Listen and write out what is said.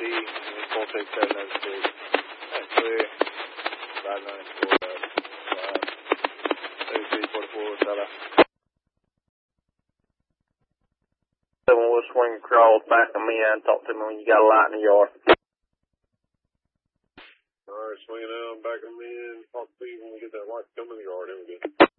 467 as big. That's clear. Bad 94, 3344, Stella. 7 will swing across back to me and talk to me when you got a light in the yard. Alright, swinging out back to me and talk to you when we get that light coming in the yard. Here we go.